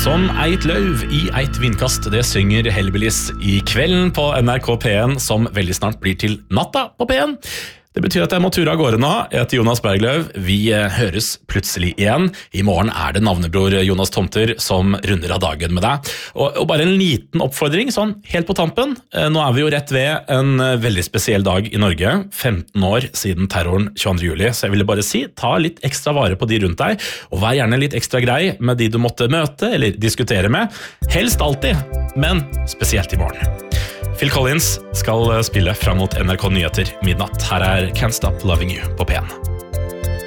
Som eit løv I eit vindkast, det synger Hellbillies I kvelden på NRK P1, som veldig snart blir til natta på P1. Det betyr at jeg må ture av gårde nå. Jeg heter Jonas Bergløv. Vi høres plutselig igjen. I morgen det navnebror Jonas Tomter som runder av dagen med deg. Og bare en liten oppfordring, sånn helt på tampen. Nå vi jo rett ved en veldig spesiell dag I Norge. 15 år siden terroren 22. juli. Så jeg ville bare si, ta litt ekstra vare på de rundt deg, og vær gjerne litt ekstra grei med de du måtte møte eller diskutere med. Helst alltid, men spesielt I morgen. Phil Collins skal spille fram mot NRK Nyheter midnatt. Her Can't Stop Loving You på P1.